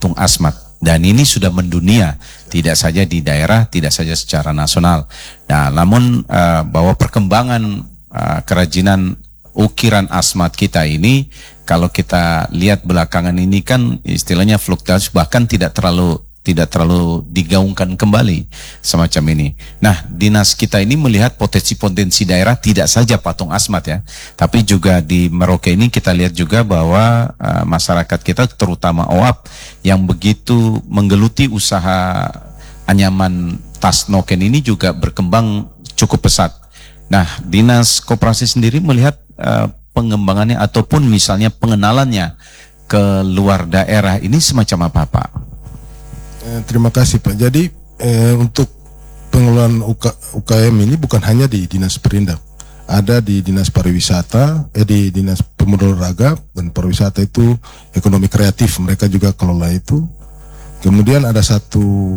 patung asmat. Dan ini sudah mendunia, tidak saja di daerah, tidak saja secara nasional. Nah, namun bahwa perkembangan kerajinan ukiran asmat kita ini, kalau kita lihat belakangan ini kan istilahnya fluktuatif, bahkan tidak terlalu digaungkan kembali semacam ini. Nah, dinas kita ini melihat potensi-potensi daerah tidak saja patung asmat ya, tapi juga di Merauke ini kita lihat juga bahwa masyarakat kita terutama OAP yang begitu menggeluti usaha anyaman tas noken ini juga berkembang cukup pesat. Nah, dinas koperasi sendiri melihat pengembangannya ataupun misalnya pengenalannya ke luar daerah ini semacam apa, Pak? Terima kasih Pak. Jadi untuk pengelolaan UKM ini bukan hanya di Dinas Perindak, ada di Dinas Pariwisata, di Dinas Pemuda Olahraga dan Pariwisata itu ekonomi kreatif, mereka juga kelola itu. Kemudian ada satu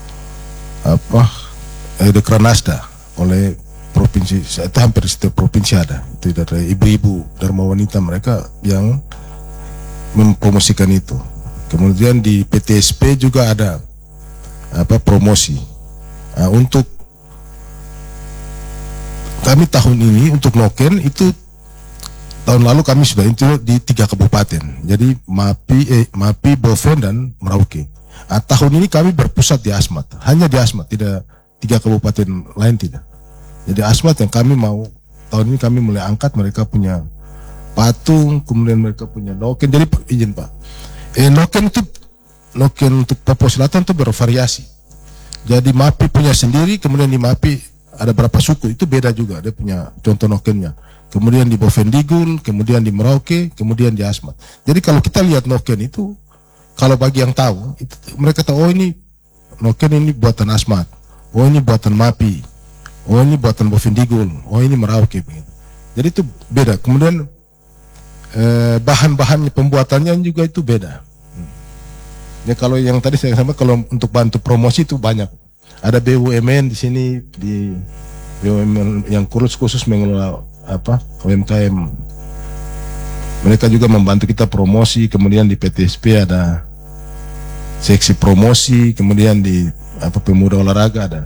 Dekranasda oleh provinsi, itu hampir setiap provinsi ada. Itu dari ibu-ibu Dharma Wanita mereka yang mempromosikan itu. Kemudian di PTSP juga ada promosi. Untuk kami tahun ini untuk noken itu tahun lalu kami sudah itu di 3 kabupaten. Jadi Mapi, Boven dan Merauke. Tahun ini kami berpusat di asmat, hanya di asmat, tidak 3 kabupaten lain tidak. Jadi asmat yang kami mau tahun ini kami mulai angkat, mereka punya patung, kemudian mereka punya noken. Jadi izin Pak. Noken untuk Papua Selatan itu bervariasi. Jadi Mapi punya sendiri, kemudian di Mapi ada berapa suku, itu beda juga, dia punya contoh nokennya. Kemudian di Bovendigul, kemudian di Merauke, kemudian di Asmat. Jadi kalau kita lihat noken itu, kalau bagi yang tahu, mereka tahu, oh ini noken ini buatan Asmat, oh ini buatan Mapi, oh ini buatan Bovendigul, oh ini Merauke. Jadi itu beda. Kemudian bahan-bahannya, pembuatannya juga itu beda. Ya kalau yang tadi saya sama, kalau untuk bantu promosi itu banyak. Ada BUMN di sini, di BUMN yang khusus mengelola UMKM. Mereka juga membantu kita promosi. Kemudian di PTSP ada seksi promosi. Kemudian di Pemuda Olahraga ada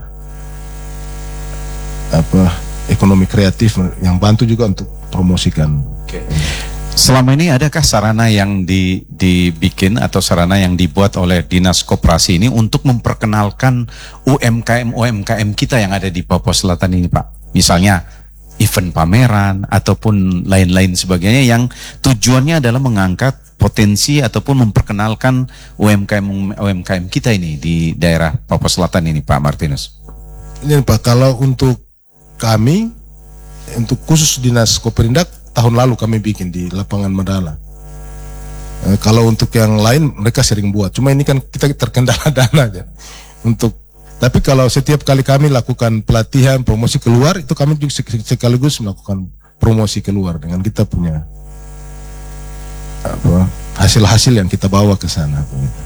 ekonomi kreatif yang bantu juga untuk promosikan. Okay. Selama ini adakah sarana yang dibikin atau sarana yang dibuat oleh Dinas Koperasi ini untuk memperkenalkan UMKM kita yang ada di Papua Selatan ini, Pak? Misalnya event pameran ataupun lain-lain sebagainya yang tujuannya adalah mengangkat potensi ataupun memperkenalkan UMKM kita ini di daerah Papua Selatan ini, Pak Martinus. Ini Pak, kalau untuk kami, untuk khusus Dinas Koperindak, tahun lalu kami bikin di lapangan Madala. Kalau untuk yang lain mereka sering buat. Cuma ini kan kita terkendala dana aja. Tapi kalau setiap kali kami lakukan pelatihan promosi keluar, itu kami juga sekaligus melakukan promosi keluar dengan kita punya hasil-hasil yang kita bawa ke sana.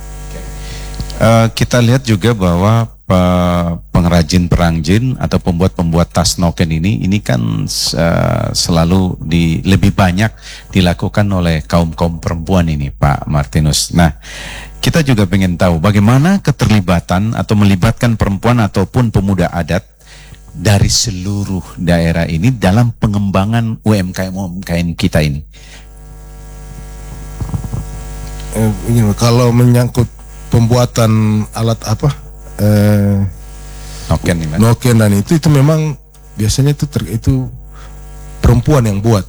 Kita lihat juga bahwa pengrajin atau pembuat tas noken ini kan selalu lebih banyak dilakukan oleh kaum perempuan ini, Pak Martinus. Nah, kita juga ingin tahu bagaimana keterlibatan atau melibatkan perempuan ataupun pemuda adat dari seluruh daerah ini dalam pengembangan UMKM kita ini. Kalau menyangkut pembuatan alat noken dan itu memang biasanya itu perempuan yang buat.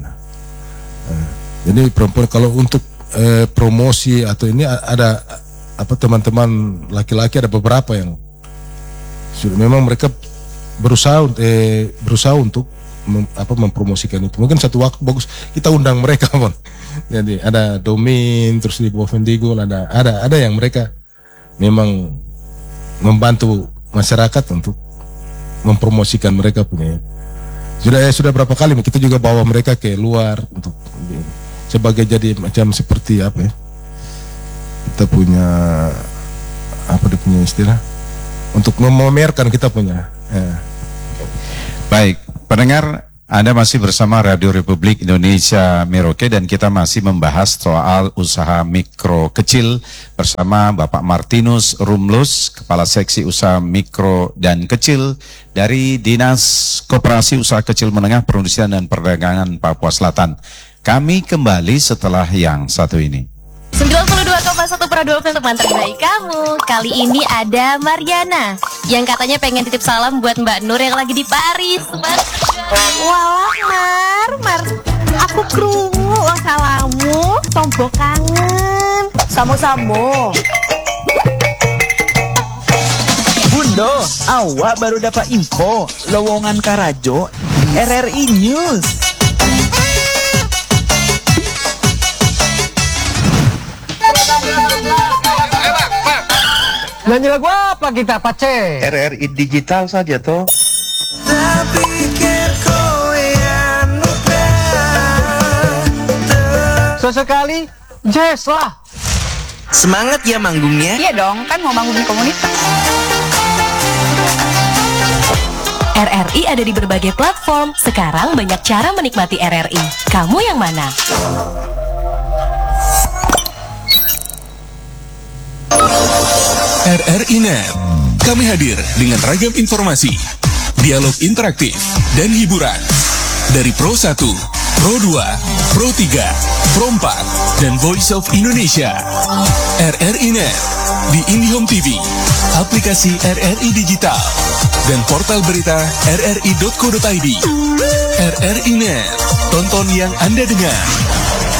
Jadi perempuan, kalau untuk promosi atau ini ada teman-teman laki-laki ada beberapa yang sudah memang mereka berusaha untuk mempromosikan itu. Mungkin satu waktu bagus kita undang mereka, Bon. Jadi ada Domin, terus di Bovendigul ada yang mereka memang membantu masyarakat untuk mempromosikan mereka punya. Sudah berapa kali kita juga bawa mereka ke luar untuk sebagai jadi macam seperti kita punya dia punya istilah untuk memamerkan kita punya. Baik, pendengar, Anda masih bersama Radio Republik Indonesia Merauke dan kita masih membahas soal usaha mikro kecil bersama Bapak Martinus Rumlus, Kepala Seksi Usaha Mikro dan Kecil dari Dinas Koperasi Usaha Kecil Menengah Perindustrian dan Perdagangan Papua Selatan. Kami kembali setelah yang satu ini. 92,1 Pro 12 teman terbaik kamu. Kali ini ada Mariana yang katanya pengen titip salam buat Mbak Nur yang lagi di Paris. Walah Mar, aku krungu wong salamu, tombok kangen. Samo-samo. Bundo, awak baru dapat info lowongan Karajo di RRI News. Nyanyi lagu apa kita, Pace? RRI digital saja toh. Sesekali jazz lah. Semangat ya manggungnya. Iya dong, kan mau manggung di komunitas. RRI ada di berbagai platform. Sekarang banyak cara menikmati RRI. Kamu yang mana? RRI Net. Kami hadir dengan ragam informasi, dialog interaktif, dan hiburan. Dari Pro 1, Pro 2, Pro 3, Pro 4, dan Voice of Indonesia. RRI Net di IndiHome TV, aplikasi RRI Digital, dan portal berita rri.co.id. RRI Net, tonton yang Anda dengar.